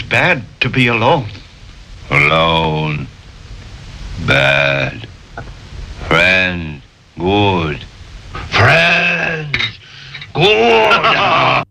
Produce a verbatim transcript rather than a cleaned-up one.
bad to be alone. Alone. Bad. Friend. Good. Friends. Good.